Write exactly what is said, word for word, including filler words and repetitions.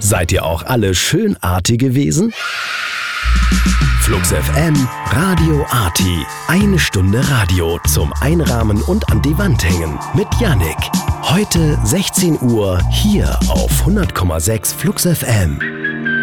Seid ihr auch alle schönartige Wesen? Flux F M, Radio Arti. Eine Stunde Radio zum Einrahmen und an die Wand hängen mit Yannick. Heute sechzehn Uhr hier auf hundert Komma sechs Flux F M.